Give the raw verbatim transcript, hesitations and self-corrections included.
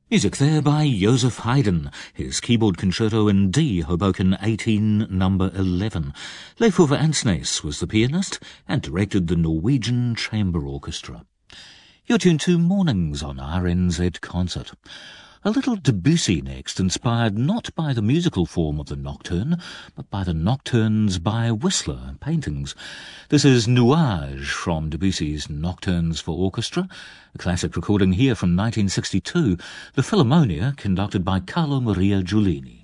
Music there by Joseph Haydn, his keyboard concerto in D, Hoboken eighteen, number eleven. Leif Ove Ansnes was the pianist and directed the Norwegian Chamber Orchestra. You're tuned to Mornings on R N Z Concert. A little Debussy next, inspired not by the musical form of the nocturne, but by the nocturnes by Whistler paintings. This is Nuages from Debussy's Nocturnes for Orchestra, a classic recording here from nineteen sixty-two, the Philharmonia conducted by Carlo Maria Giulini.